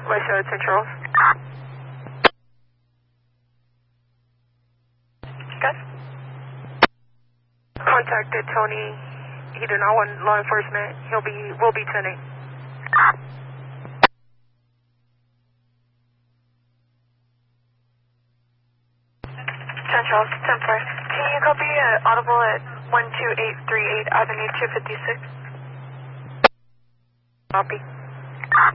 West Side, St. Charles. Good. Contacted Tony. He did not want law enforcement. Will be 10-8. St. Charles, 10-4. Can you copy audible at 12838 Avenue 256? Copy.